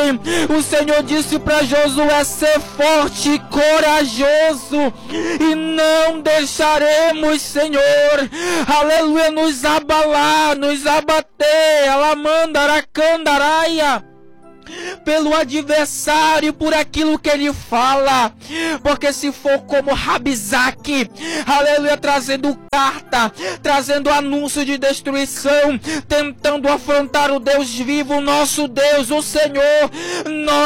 O Senhor disse para Josué: ser forte e corajoso, e não deixaremos, Senhor, aleluia, nos abalar, nos abater, alamanda, aracandaraia, pelo adversário, por aquilo que ele fala. Porque se for como Rabizaque, aleluia, trazendo carta, trazendo anúncio de destruição, tentando afrontar o Deus vivo, o nosso Deus, o Senhor, nós